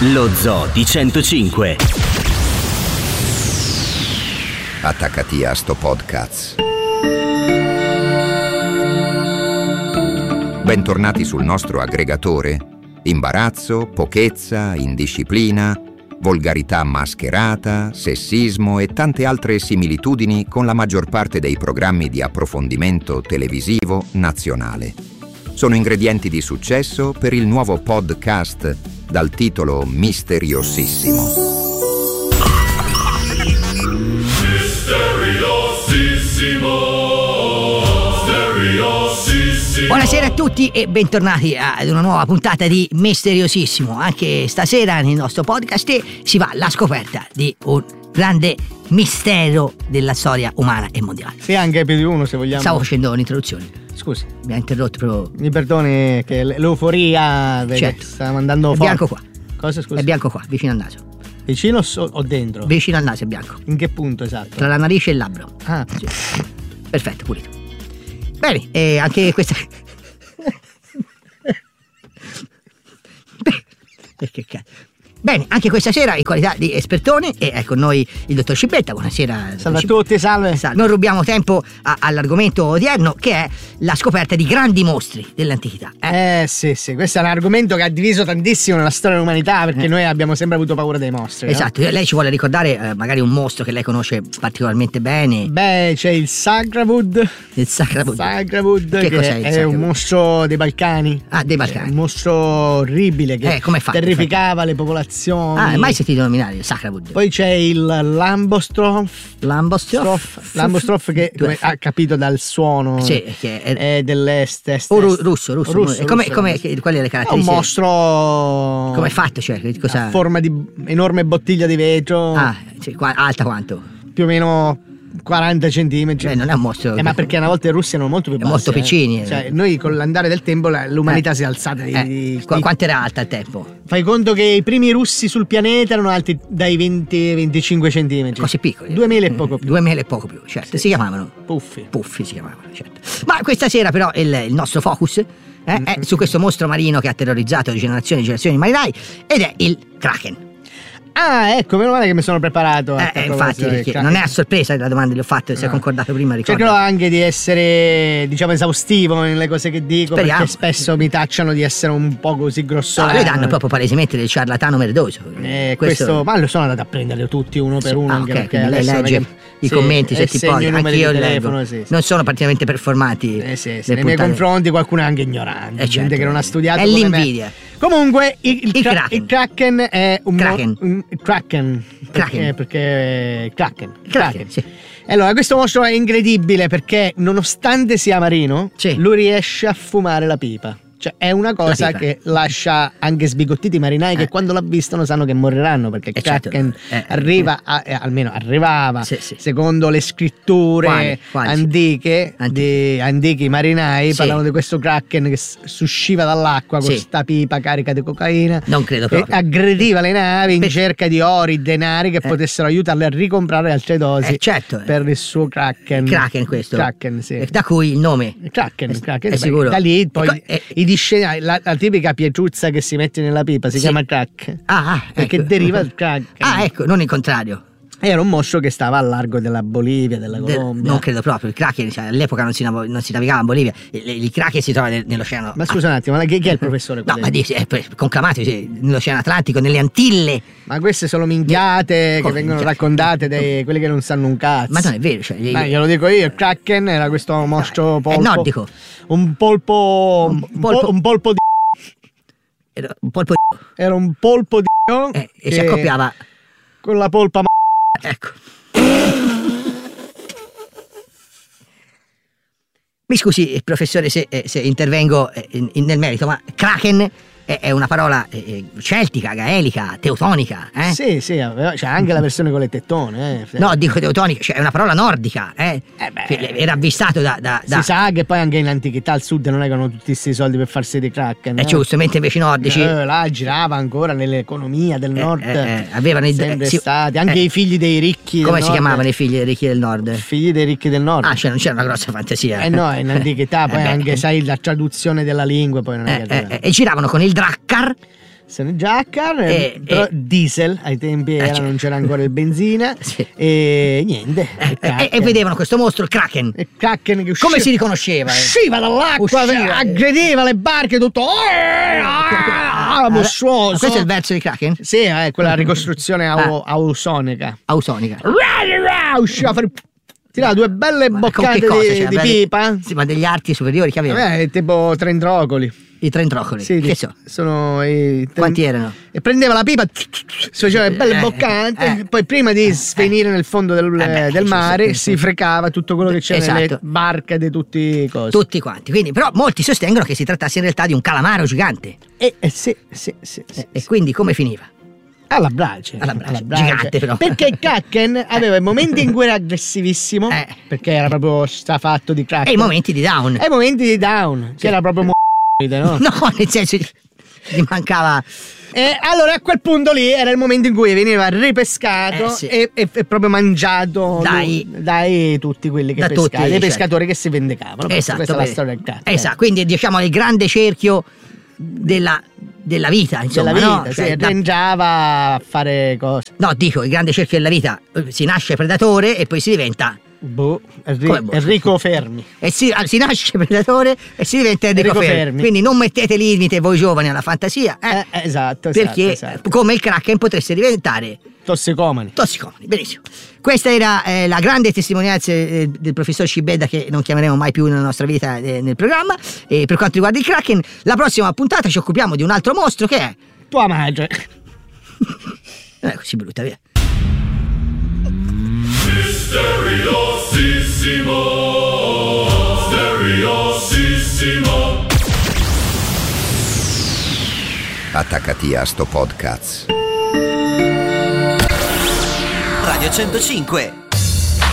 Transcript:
Lo Zoo di 105. Attaccati a sto podcast. Bentornati sul nostro aggregatore. Imbarazzo, pochezza, indisciplina, volgarità mascherata, sessismo e tante altre similitudini con la maggior parte dei programmi di approfondimento televisivo nazionale. Sono ingredienti di successo per il nuovo podcast dal titolo Misteriosissimo. Buonasera a tutti e bentornati ad una nuova puntata di Misteriosissimo. Anche stasera nel nostro podcast si va alla scoperta di un grande mistero della storia umana e mondiale. Sì, anche più di uno, se vogliamo. Stavo facendo un'introduzione. Scusi, Mi ha interrotto proprio. mi perdoni che l'euforia Certo. sta mandando È forte. bianco qua. Cosa, scusi? È bianco qua, vicino al naso. Vicino o dentro? Vicino al naso è bianco. In che punto esatto? Tra la narice e il labbro. Ah, Sì. Perfetto, pulito. Bene, e anche questa. Che cazzo. Bene, anche questa sera in qualità di espertone è con noi il dottor Scibetta. Buonasera. salve a tutti, salve. Non rubiamo tempo all'argomento odierno, che è la scoperta di grandi mostri dell'antichità. Sì, questo è un argomento che ha diviso tantissimo nella storia dell'umanità, perché noi abbiamo sempre avuto paura dei mostri. Esatto, lei ci vuole ricordare magari un mostro che lei conosce particolarmente bene. Beh, c'è il Sagrawood. Il Sagrawood. Sagrawood, Che che cos'è il è Sagrawood? un mostro dei Balcani. Ah, dei Balcani. È un mostro orribile che Come è fatto? terrificava le popolazioni. Ah, mai sentito nominare il Sagrawood? Poi c'è il Lambostrof. Lambostrof che come ha capito dal suono, sì, che è dell'est. russo. Come quali le È un caratteristiche? mostro. Come è fatto? Cioè, cosa? A forma di enorme bottiglia di vetro. Ah, sì, alta quanto? Più o meno 40 centimetri. Cioè, non è un mostro. Ma perché una volta i russi erano molto più bassi. molto piccini. Cioè, noi con l'andare del tempo l'umanità si è alzata di Quanto era alta al tempo? Fai conto che i primi russi sul pianeta erano alti dai 20 ai 25 centimetri. Così piccoli. 2000 e poco più. 2000 e poco più, certo. Sì, si chiamavano Puffi. Puffi, si chiamavano, certo. Ma questa sera però il nostro focus è su questo mostro marino che ha terrorizzato generazioni e generazioni di marinai, ed è il Kraken. Ah, ecco, meno male che mi sono preparato. Infatti, perché non è a sorpresa la domanda che le ho fatto, si è concordato prima, ricordo. Cercherò anche di essere, diciamo, esaustivo nelle cose che dico. Speriamo. Perché spesso mi tacciano di essere un po' così grossolano. No, le danno proprio palesemente del ciarlatano merdoso. Questo, ma lo sono andato a prendere tutti uno per uno. Anche perché lei adesso legge i commenti, certi poi anch'io leggo. Non sono particolarmente performati. Nei miei confronti qualcuno è anche ignorante, certo, gente che non ha studiato. È l'invidia. Comunque il Kraken è un Kraken. Perché Kraken. Sì. Allora, questo mostro è incredibile perché nonostante sia marino, sì, lui riesce a fumare la pipa. Cioè è una cosa che lascia anche sbigottiti i marinai che quando l'avvistano sanno che moriranno, perché il Kraken arriva almeno arrivava, secondo le scritture antiche di antichi marinai, parlavano di questo Kraken che usciva dall'acqua con questa pipa carica di cocaina. Non credo proprio. E aggrediva le navi in cerca di ori, denari che potessero aiutarle a ricomprare altre dosi per il suo Kraken. Kraken questo. Kraken, sì. Da cui il nome. Kraken, è sicuro. Da lì poi la tipica pietruzza che si mette nella pipa si chiama crack. Perché deriva dal crack. Ecco, non il contrario. Era un mostro che stava al largo della Bolivia, della Colombia. Non credo proprio. Il Kraken, all'epoca non si navigava in Bolivia. Il Kraken si trova nell'oceano. Ma scusa un attimo, chi è il professore? No, ma è conclamato nell'oceano Atlantico, nelle Antille. Ma queste sono minchiate che vengono raccontate dai quelli che non sanno un cazzo. Ma non è vero. Glielo dico io, il Kraken era questo mostro polpo. È nordico. Un polpo di. Era un polpo di. Era un polpo di. E si accoppiava con la polpa. Ecco. Mi scusi, professore, se intervengo nel merito, ma Kraken è una parola celtica, gaelica, teutonica, Sì, c'è anche la versione con le tettone, No, dico teutonica, cioè è una parola nordica, che era avvistato da. Si sa che poi anche in antichità al sud non è che hanno tutti questi soldi per farsi dei Kraken. Giustamente, invece i nordici. Là girava ancora nell'economia del nord. Avevano sempre stati. Anche i figli dei ricchi. Come si chiamavano i figli dei ricchi del nord? Figli dei ricchi del nord. Cioè non c'era una grossa fantasia. No, in antichità poi anche, sai, la traduzione della lingua poi non è che e giravano con il drakkar. Jackal, però diesel ai tempi non c'era ancora il benzina, sì. E niente. E vedevano questo mostro, il Kraken. Il Kraken che usciva. Come si riconosceva? Usciva dall'acqua, aggredeva le barche, tutto. Mostruoso. Questo è il verso di Kraken? Sì, è quella ricostruzione ausonica. Usciva fuori. Tirava due belle boccate di pipa. Sì, ma degli arti superiori che aveva? Tipo trentrocoli. I trentrocoli? Sì, che sono quanti erano? E prendeva la pipa, si faceva le belle boccate, poi prima di svenire nel fondo del mare si frecava tutto quello che c'era nelle barche di tutti i cosi. Tutti quanti. Quindi, però molti sostengono che si trattasse in realtà di un calamaro gigante. Sì. E quindi come finiva? Alla brace. Gigante però. Perché il Kraken aveva i momenti in cui era aggressivissimo, perché era proprio strafatto di Kraken. E i momenti di down. Che era proprio no? No, nel senso gli mancava. E allora a quel punto lì era il momento in cui veniva ripescato e proprio mangiato dai tutti quelli che pescavano, dei pescatori che si vendicavano. Esatto, questa è la storia del Kraken. Esatto, quindi diciamo il grande cerchio della vita, insomma, della vita, no? Arrangiava a fare cose. No, dico, il grande cerchio della vita, si nasce predatore e poi si diventa Enrico Fermi. E si nasce predatore e si diventa Enrico Fermi. Quindi non mettete limite voi giovani alla fantasia, esatto, perché come il Kraken potreste diventare tossicomani, benissimo. Questa era la grande testimonianza del professor Scibedda, che non chiameremo mai più nella nostra vita nel programma. E per quanto riguarda il Kraken, la prossima puntata ci occupiamo di un altro mostro che è tua madre. Non è così brutta, via. Misteriosissimo. Attaccati a sto podcast. Radio 105